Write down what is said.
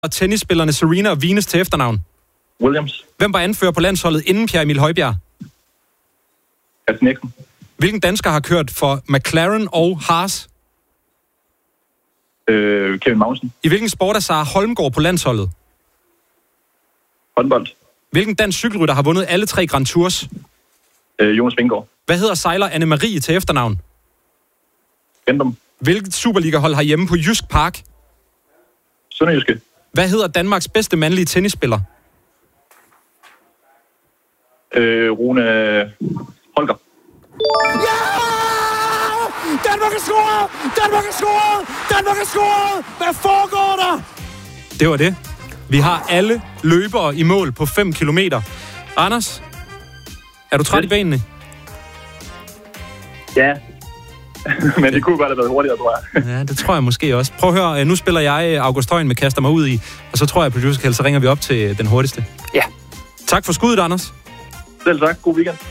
Og tennisspillerne Serena og Venus til efternavn? Williams. Hvem var anfører på landsholdet inden Pierre Emil Højbjerg? Carsten Nielsen. Hvilken dansker har kørt for McLaren og Haas? Kevin Magnussen. I hvilken sport er Sara Holmgaard på landsholdet? Håndbold. Hvilken dansk cykelrytter har vundet alle 3 Grand Tours? Jonas Vingegaard. Hvad hedder sejler Anne-Marie til efternavn? Bendum. Hvilket Superliga-hold har hjemme på Jysk Park? Sønderjyske. Hvad hedder Danmarks bedste mandlige tennisspiller? Rune Holger. Ja! Danmark er scoret! Danmark er scoret! Danmark er scoret! Hvad foregår der? Det var det. Vi har alle løbere i mål på 5 kilometer. Anders, er du træt i benene? Ja. Men det kunne godt have været hurtigere, tror jeg. Ja, det tror jeg måske også. Prøv at høre, nu spiller jeg August Højen med Kaster mig ud i, og så tror jeg, producer Kjeld, så ringer vi op til den hurtigste. Ja. Tak for skuddet, Anders. Selv tak. God weekend.